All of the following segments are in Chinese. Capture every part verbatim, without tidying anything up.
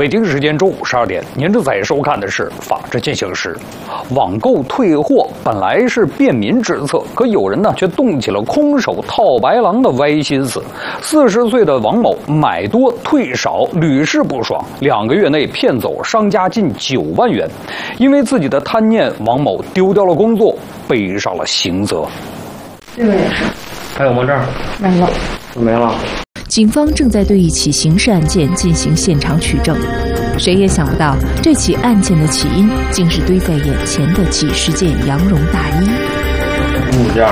北京时间中午十二点，您正在收看的是《法治进行时》。网购退货本来是便民之策，可有人呢却动起了空手套白狼的歪心思。四十岁的王某买多退少，屡试不爽，两个月内骗走商家近九万元。因为自己的贪念，王某丢掉了工作，背上了刑责。 这个也是。 还有吗？这儿没了， 没了。 警方正在对一起刑事案件进行现场取证，谁也想不到这起案件的起因竟是堆在眼前的几十件羊绒大衣。 五件，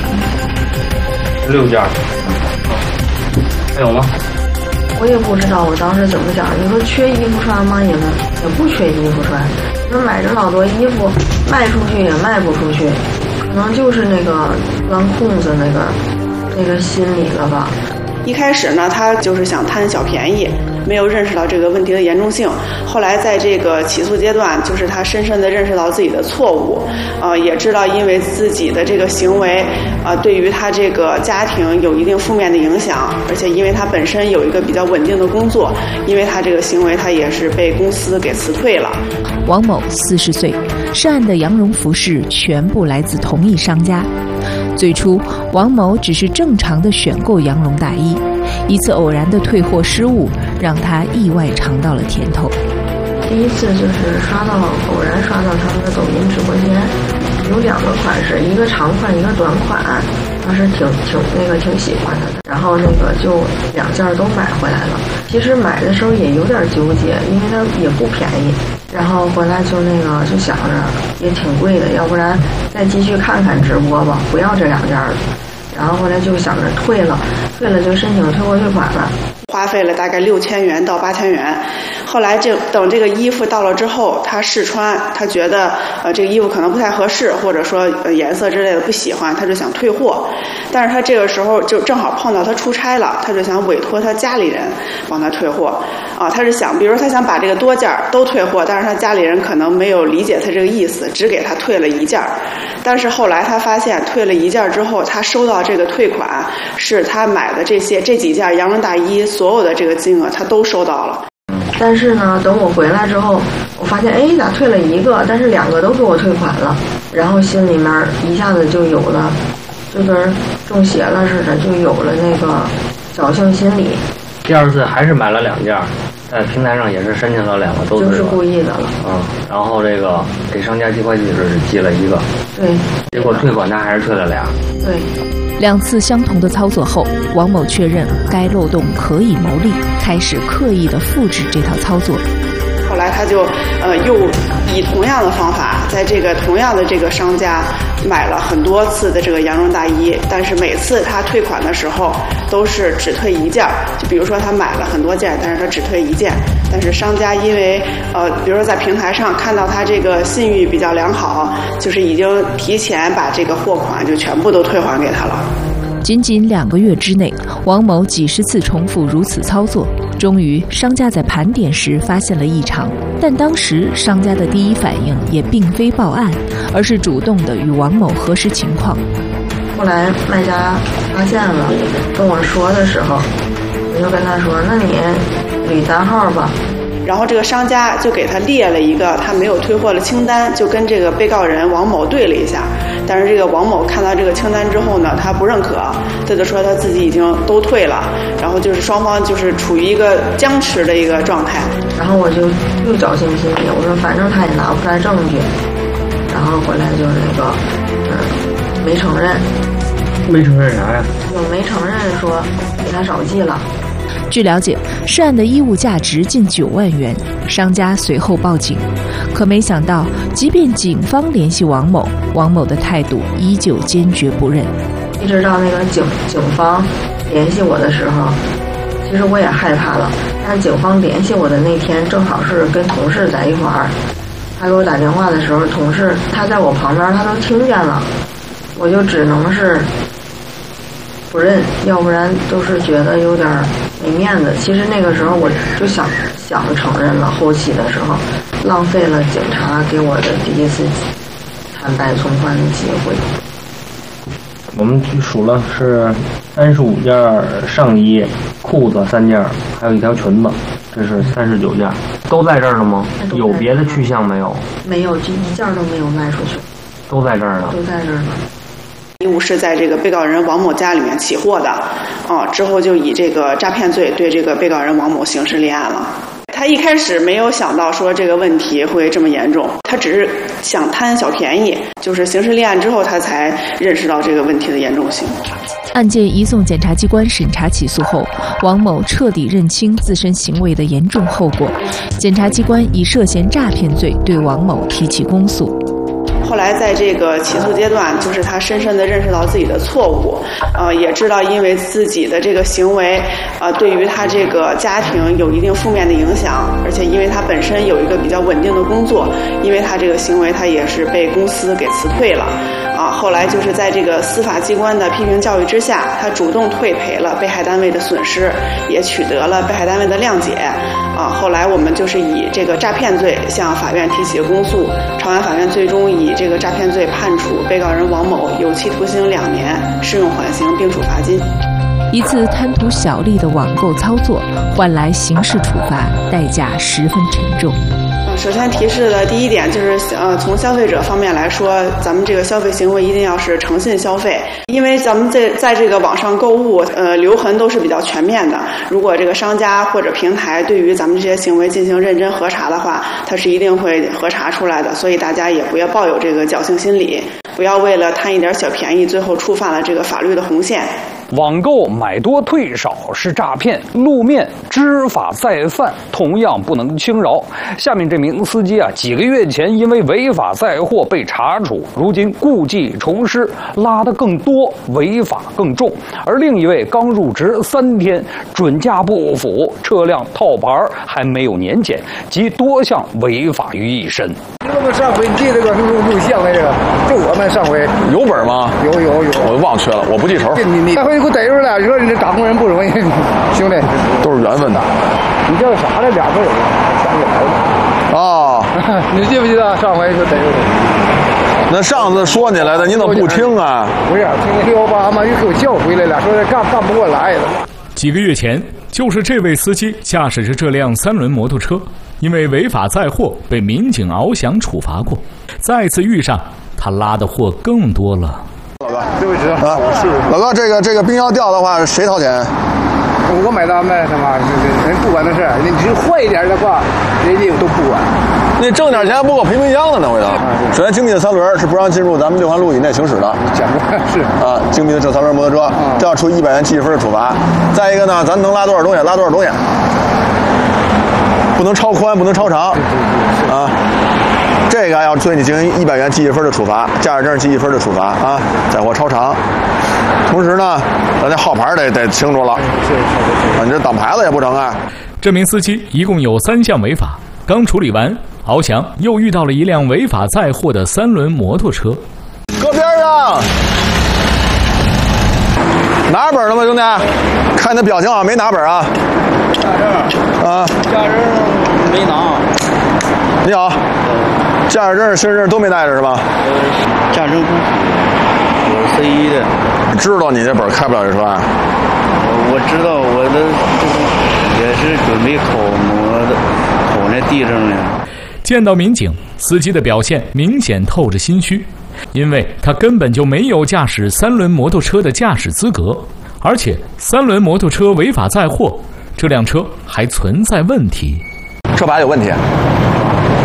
六件，还有吗？ 我也不知道我当时怎么想。你说缺衣服穿吗？也也不缺衣服穿。那买着老多衣服，卖出去也卖不出去，可能就是那个钻空子那个那个心理了吧。 一开始呢，他就是想贪小便宜，没有认识到这个问题的严重性。后来在这个起诉阶段，就是他深深地认识到自己的错误，呃，也知道因为自己的这个行为，呃，对于他这个家庭有一定负面的影响，而且因为他本身有一个比较稳定的工作，因为他这个行为，他也是被公司给辞退了。 王某四十岁，涉案的羊绒服饰全部来自同一商家。最初，王某只是正常的选购羊绒大衣，一次偶然的退货失误，让他意外尝到了甜头。 第一次就是刷到偶然刷到他们的抖音直播间，有两个款式，一个长款，一个短款，当时挺挺那个挺喜欢的，然后那个就两件都买回来了。其实买的时候也有点纠结，因为它也不便宜。然后回来就那个就想着也挺贵的，要不然再继续看看直播吧，不要这两件了。然后后来就想着退了，退了就申请退货退款了， 花费了大概六千元到八千元。后来这等这个衣服到了之后，他试穿，他觉得呃这个衣服可能不太合适，或者说呃颜色之类的不喜欢，他就想退货。但是他这个时候就正好碰到他出差了，他就想委托他家里人帮他退货啊。他是想，比如他想把这个多件都退货，但是他家里人可能没有理解他这个意思，只给他退了一件。但是后来他发现退了一件之后，他收到这个退款是他买的这些这几件羊绒大衣所有的这个金额他都收到了。 但是呢，等我回来之后，我发现，哎，咋退了一个，但是两个都给我退款了，然后心里面一下子就有了，就跟中邪了似的，就有了那个侥幸心理。 第二次还是买了两件，在平台上也是申请了两个都退了， 就是故意的了。 嗯，然后这个给商家寄快递是寄了一个， 对， 结果退款他还是退了俩。 对。 两次相同的操作后，王某确认该漏洞可以牟利，开始刻意的复制这套操作。 后来他就呃又以同样的方法，在这个同样的这个商家买了很多次的这个羊绒大衣，但是每次他退款的时候都是只退一件。就比如说他买了很多件，但是他只退一件。但是商家因为呃，比如说在平台上看到他这个信誉比较良好，就是已经提前把这个货款就全部都退还给他了。 仅仅两个月之内，王某几十次重复如此操作，终于商家在盘点时发现了异常，但当时商家的第一反应也并非报案，而是主动的与王某核实情况。 后来卖家发现了，跟我说的时候，我就跟他说，那你捋单号吧。 然后这个商家就给他列了一个他没有退货的清单，就跟这个被告人王某对了一下。但是这个王某看到这个清单之后呢，他不认可，他就说他自己已经都退了，然后就是双方就是处于一个僵持的一个状态。 然后我就又侥幸心理，我说反正他也拿不出来证据，然后回来就那个嗯没承认。 没承认啥呀？ 就没承认说给他少寄了。 据了解，涉案的衣物价值近九万元，商家随后报警，可没想到，即便警方联系王某，王某的态度依旧坚决不认。 一直到那个警警方联系我的时候，其实我也害怕了。但是警方联系我的那天，正好是跟同事在一块儿，他给我打电话的时候，同事他在我旁边，他都听见了，我就只能是不认，要不然都是觉得有点没面子。其实那个时候我就想想承认了，后期的时候浪费了警察给我的第一次坦白从宽的机会。 我们数了是三十五件上衣、裤子三件，还有一条裙子。 这是三十九件，都在这儿了吗？有别的去向没有？ 没有，就一件都没有卖出去。 都在这儿呢。 都在这儿呢。 义务是在这个被告人王某家里面起获的，啊，之后就以这个诈骗罪对这个被告人王某刑事立案了。他一开始没有想到说这个问题会这么严重，他只是想贪小便宜，就是刑事立案之后他才认识到这个问题的严重性。 案件移送检察机关审查起诉后，王某彻底认清自身行为的严重后果，检察机关以涉嫌诈骗罪对王某提起公诉。 后来在这个起诉阶段，就是他深深地认识到自己的错误，呃，也知道因为自己的这个行为，呃，对于他这个家庭有一定负面的影响，而且因为他本身有一个比较稳定的工作，因为他这个行为，他也是被公司给辞退了，啊，后来就是在这个司法机关的批评教育之下，他主动退赔了被害单位的损失，也取得了被害单位的谅解，啊，后来我们就是以这个诈骗罪向法院提起公诉，朝阳法院最终以这个诈骗罪判处被告人王某有期徒刑两年，适用缓刑，并处罚金。 一次贪图小利的网购操作，换来刑事处罚，代价十分沉重。 首先提示的第一点就是，呃，从消费者方面来说，咱们这个消费行为一定要是诚信消费，因为咱们在在这个网上购物，呃，留痕都是比较全面的。如果这个商家或者平台对于咱们这些行为进行认真核查的话，它是一定会核查出来的。所以大家也不要抱有这个侥幸心理，不要为了贪一点小便宜，最后触犯了这个法律的红线。 网购买多退少是诈骗，路面知法再犯，同样不能轻饶。下面这名司机啊，几个月前因为违法载货被查处，如今故技重施，拉得更多，违法更重。而另一位刚入职三天，准驾不符，车辆套牌还没有年检，集多项违法于一身。 我们上回记这个录录像那个，就我们上回有本吗？ 有有有， 我忘去了，我不记仇。 你你上回给我逮住了，你说你这打工人不容易，兄弟， 都是缘分的。 你叫啥来？俩字儿，想起来了。 哦， 你记不记得上回就逮住了？ 那上次说你来的，你怎么不听啊？ 不是，听六八嘛又给我叫回来了，说这干干不过来了。 几个月前，就是这位司机驾驶着这辆三轮摩托车，因为违法载货被民警翱翔处罚过。再次遇上，他拉的货更多了。 老哥， 对不起啊，是老哥，这个这个冰要掉的话，谁掏钱？ 我买单呗，他妈，人不管的事儿，你只坏一点的话，人家都不管。 你挣点钱不够赔冰箱的呢，回头。首先，精密的三轮是不让进入咱们六环路以内行驶的。 讲过是啊，精密的这三轮摩托车，这要处一百元记分的处罚。再一个呢，咱能拉多少东西拉多少东西，不能超宽，不能超长啊。这个要对你进行一百元记一分的处罚，驾驶证记一分的处罚啊，载货超长。同时呢，咱这号牌得得清楚了，啊，你这挡牌子也不成啊。 这名司机一共有三项违法，刚处理完，翱翔又遇到了一辆违法载货的三轮摩托车。 搁边上，拿本了吗，兄弟？看你的表情好像没拿本啊。 驾证啊， 驾证没拿。 你好，驾驶证、身份证都没带着是吧？ 呃，驾证不符，我是 C 一的。 知道你这本开不了这车啊？ 我我知道，我的也是准备考摩的，考那地证呢。 见到民警，司机的表现明显透着心虚，因为他根本就没有驾驶三轮摩托车的驾驶资格，而且三轮摩托车违法载货，这辆车还存在问题。 车牌有问题。